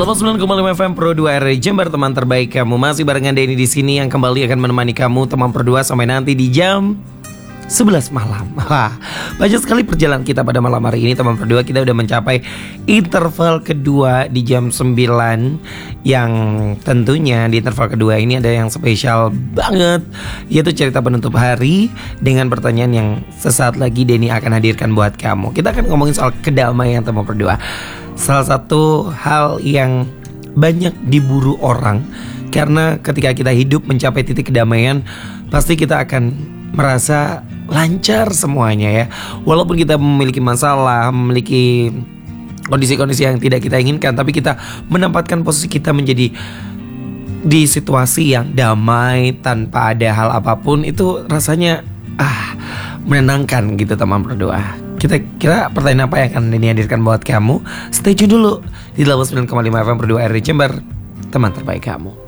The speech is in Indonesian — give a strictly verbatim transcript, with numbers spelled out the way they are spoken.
delapan puluh sembilan koma lima F M Pro dua R Jember, teman terbaik kamu. Masih barengan Denny di sini yang kembali akan menemani kamu teman Pro dua sampai nanti di jam sebelas malam. Wah, banyak sekali perjalanan kita pada malam hari ini teman Pro dua. Kita udah mencapai interval kedua di jam sembilan, yang tentunya di interval kedua ini ada yang spesial banget, yaitu cerita penutup hari dengan pertanyaan yang sesaat lagi Denny akan hadirkan buat kamu. Kita akan ngomongin soal kedamaian teman Pro dua. Salah satu hal yang banyak diburu orang, karena ketika kita hidup mencapai titik kedamaian, pasti kita akan merasa lancar semuanya ya. Walaupun kita memiliki masalah, memiliki kondisi-kondisi yang tidak kita inginkan, tapi kita menempatkan posisi kita menjadi di situasi yang damai tanpa ada hal apapun, itu rasanya ah menenangkan gitu teman Pro dua. Kita kira pertanyaan apa yang akan Denny hadirkan buat kamu? Stay tune dulu di delapan puluh sembilan koma lima F M Pro dua R Jember, teman terbaik kamu.